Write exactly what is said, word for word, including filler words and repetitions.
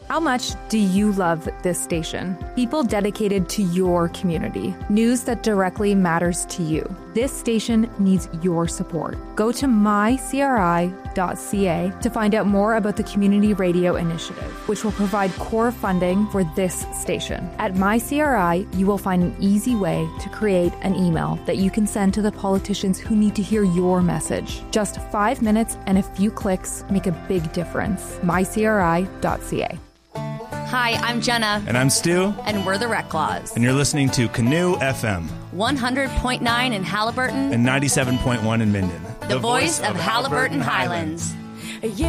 How much do you love this station? People dedicated to your community. News that directly matters to you. This station needs your support. Go to my c r i dot c a to find out more about the Community Radio Initiative, which will provide core funding for this station. At MyCRI, you will find an easy way to create an email that you can send to the politicians who need to hear your message. Just five minutes and a few clicks make a big difference. my c r i dot c a. Hi, I'm Jenna. And I'm Stu. And we're the Reclaws. And you're listening to Canoe F M. one hundred point nine in Haliburton. And ninety-seven point one in Minden. The, the voice, voice of, of Haliburton, Haliburton Highlands. Highlands.